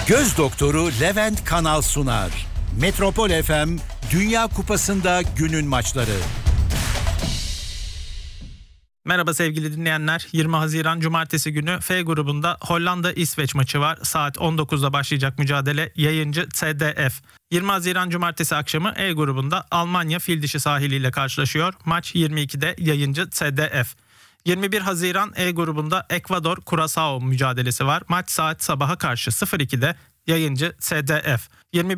Göz doktoru Levent Kanal sunar. Metropol FM Dünya Kupası'nda günün maçları. Merhaba sevgili dinleyenler. 20 Haziran Cumartesi günü F grubunda Hollanda-İsveç maçı var. Saat 19'da başlayacak mücadele. Yayıncı TDF. 20 Haziran Cumartesi akşamı E grubunda Almanya Fildişi sahiliyle karşılaşıyor. Maç 22'de yayıncı TDF. 21 Haziran E grubunda Ekvador-Curaçao mücadelesi var. Maç sabaha karşı 02'de yayıncı TDF.